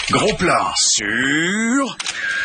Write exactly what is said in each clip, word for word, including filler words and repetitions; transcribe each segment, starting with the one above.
Gros plan sur...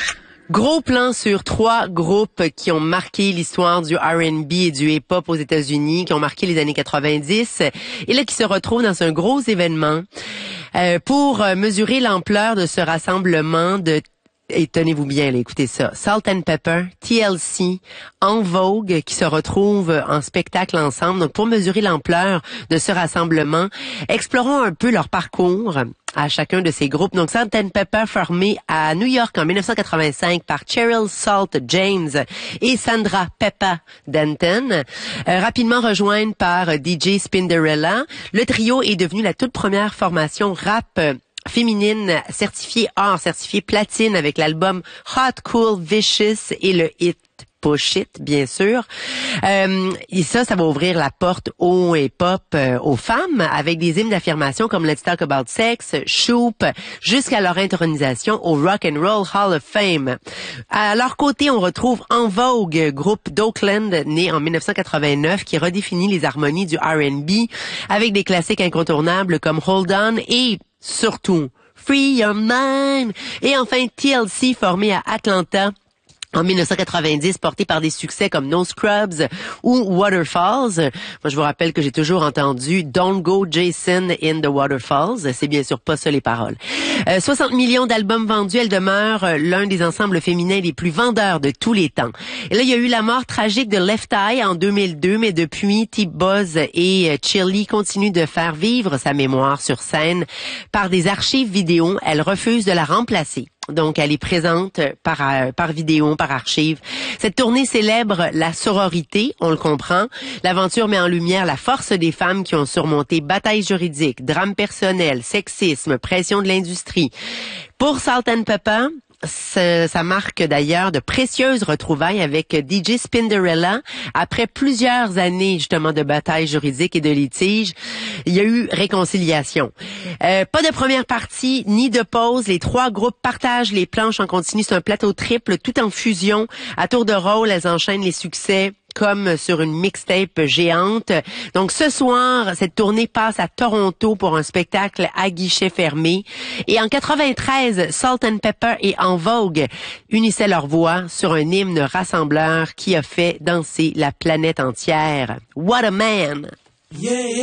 Gros plan sur trois groupes qui ont marqué l'histoire du R and B et du hip-hop aux États-Unis, qui ont marqué les années quatre-vingt-dix, et là qui se retrouvent dans un gros événement euh, pour mesurer l'ampleur de ce rassemblement de... Et tenez-vous bien, là, écoutez ça. Salt and Pepper, T L C, En Vogue, qui se retrouvent en spectacle ensemble. Donc, pour mesurer l'ampleur de ce rassemblement, explorons un peu leur parcours à chacun de ces groupes. Donc, Salt and Pepper, formé à New York en dix-neuf cent quatre-vingt-cinq par Cheryl Salt James et Sandra Peppa Denton, euh, rapidement rejoints par D J Spinderella. Le trio est devenu la toute première formation rap féminine certifiée or, certifiée platine avec l'album Hot Cool Vicious et le hit Push It, bien sûr. Euh, et ça, ça va ouvrir la porte au hip-hop euh, aux femmes avec des hymnes d'affirmation comme Let's Talk About Sex, Shoop, jusqu'à leur intronisation au Rock and Roll Hall of Fame. À leur côté, on retrouve En Vogue, groupe d'Oakland né en dix-neuf cent quatre-vingt-neuf qui redéfinit les harmonies du R and B avec des classiques incontournables comme Hold On et surtout Free Your Mind. Et enfin, T L C, formé à Atlanta en dix-neuf cent quatre-vingt-dix, porté par des succès comme No Scrubs ou Waterfalls. Moi, je vous rappelle que j'ai toujours entendu Don't Go Jason in the Waterfalls. C'est bien sûr pas ça les paroles. Euh, soixante millions d'albums vendus, elle demeure l'un des ensembles féminins les plus vendeurs de tous les temps. Et là, il y a eu la mort tragique de Left Eye en deux mille deux, mais depuis, T-Buzz et Chili continuent de faire vivre sa mémoire sur scène par des archives vidéo. Elle refuse de la remplacer. Donc, elle est présente par par vidéo, par archive. Cette tournée célèbre la sororité, on le comprend. L'aventure met en lumière la force des femmes qui ont surmonté batailles juridiques, drames personnels, sexisme, pression de l'industrie. Pour Salt and Pepper, Ça, ça marque d'ailleurs de précieuses retrouvailles avec D J Spinderella. Après plusieurs années justement de batailles juridiques et de litiges, il y a eu réconciliation. Euh, pas de première partie ni de pause. Les trois groupes partagent les planches en continu. C'est un plateau triple, tout en fusion. À tour de rôle, elles enchaînent les succès comme sur une mixtape géante. Donc ce soir, cette tournée passe à Toronto pour un spectacle à guichet fermé. Et en quatre-vingt-treize, Salt and Pepper et En Vogue unissaient leurs voix sur un hymne rassembleur qui a fait danser la planète entière. What a man! Yeah, yeah.